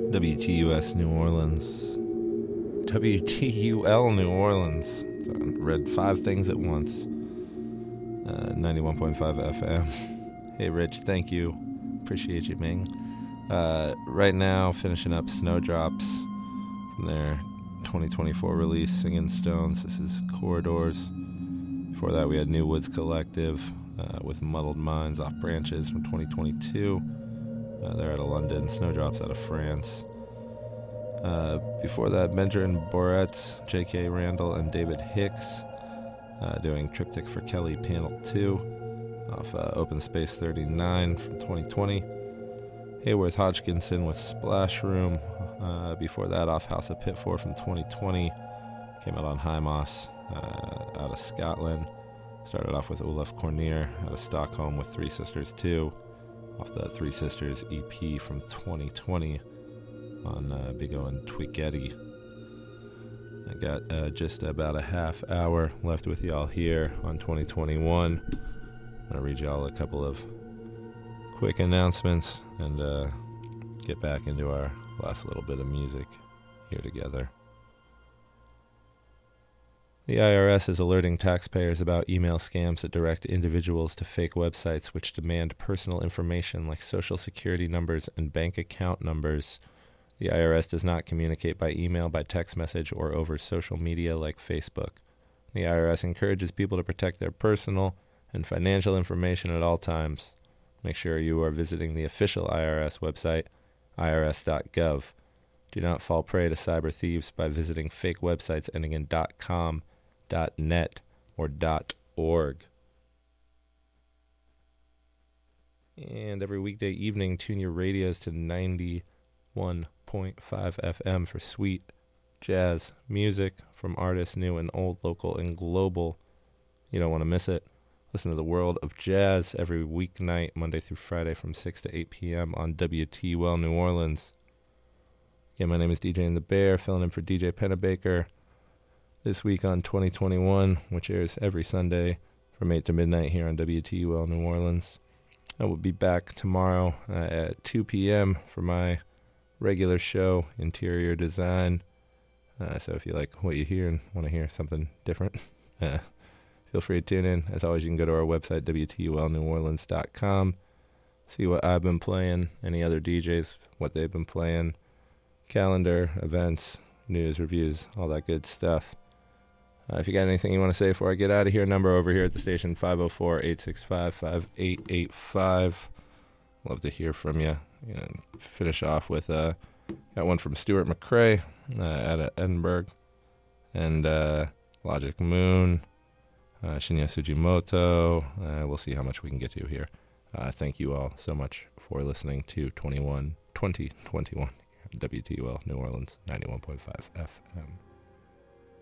WTUS New Orleans. WTUL New Orleans. So I read 5 things at once. 91.5 FM. Hey, Rich, thank you. Appreciate you, Ming. Right now, finishing up Snowdrops from their 2024 release, Singing Stones. This is Corridors. Before that, we had New Woods Collective with Muddled Minds Off Branches from 2022. They're out of London. Snowdrops out of France. Before that, Mendra and Boretz, J.K. Randall, and David Hicks doing Triptych for Kelly Panel 2 off Open Space 39 from 2020. Hayworth Hodgkinson with Splash Room. Before that, off House of Pitford from 2020. Came out on Hymos out of Scotland. Started off with Olaf Cornier out of Stockholm with Three Sisters 2 off the Three Sisters EP from 2020 on Big O and Twiggetti. I got just about a half hour left with y'all here on 2021. I'll read y'all a couple of quick announcements and get back into our last little bit of music here together. The IRS is alerting taxpayers about email scams that direct individuals to fake websites which demand personal information like social security numbers and bank account numbers. The IRS does not communicate by email, by text message, or over social media like Facebook. The IRS encourages people to protect their personal and financial information at all times. Make sure you are visiting the official IRS website, irs.gov. Do not fall prey to cyber thieves by visiting fake websites ending in .com, .net, or .org. And every weekday evening, tune your radios to 91.5 FM for sweet jazz music from artists new and old, local and global. You don't want to miss it. Listen to the World of Jazz every weeknight, Monday through Friday from 6 to 8 p.m. on WTUL New Orleans. Again, my name is DJ and the Bear, filling in for DJ Pennebaker. This week on 2021, which airs every Sunday from 8 to midnight here on WTUL New Orleans. I will be back tomorrow at 2 p.m. for my regular show, Interior Design. So if you like what you hear and want to hear something different, feel free to tune in. As always, you can go to our website, WTULNewOrleans.com. See what I've been playing, any other DJs, what they've been playing, calendar, events, news, reviews, all that good stuff. If you got anything you want to say before I get out of here, number over here at the station, 504-865-5885. Love to hear from you. Finish off with, got one from Stuart McCrae out of Edinburgh, and Logic Moon, Shinya Sujimoto. We'll see how much we can get to here. Thank you all so much for listening to 2021 WTUL New Orleans 91.5 FM.